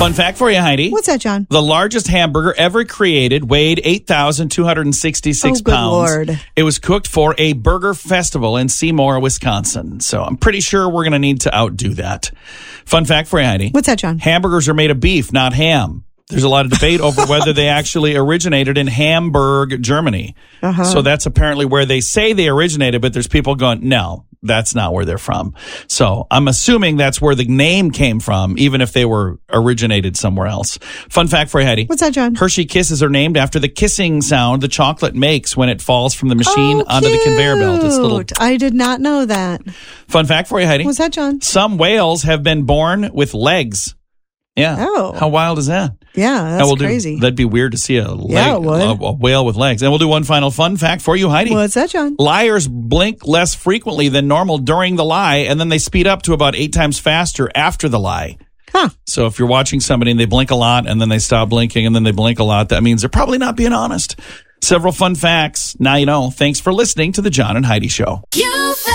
Fun fact for you, Heidi. What's that, John? The largest hamburger ever created weighed 8,266 good pounds. Lord. It was cooked for a burger festival in Seymour, Wisconsin. So I'm pretty sure we're going to need to outdo that. Fun fact for you, Heidi. What's that, John? Hamburgers are made of beef, not ham. There's a lot of debate over whether they actually originated in Hamburg, Germany. So that's apparently where they say they originated, but there's people going, no, that's not where they're from. So I'm assuming that's where the name came from, even if they were originated somewhere else. Fun fact for you, Heidi. What's that, John? Hershey Kisses are named after the kissing sound the chocolate makes when it falls from the machine onto the conveyor belt. It's little. I did not know that. Fun fact for you, Heidi. What's that, John? Some whales have been born with legs. Yeah. Oh. How wild is that? Yeah, that's crazy. That'd be weird to see a whale with legs. And we'll do one final fun fact for you, Heidi. What's that, John? Liars blink less frequently than normal during the lie, and then they speed up to about 8 times faster after the lie. Huh. So if you're watching somebody and they blink a lot and then they stop blinking and then they blink a lot, that means they're probably not being honest. Several fun facts. Now you know. Thanks for listening to the John and Heidi Show.